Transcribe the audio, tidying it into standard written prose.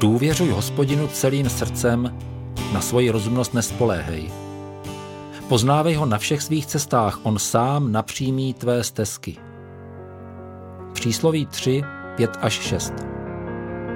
Důvěřuj Hospodinu celým srdcem, na svoji rozumnost nespoléhej. Poznávej ho na všech svých cestách, on sám napřímí tvé stezky. Přísloví 3, 5 až 6.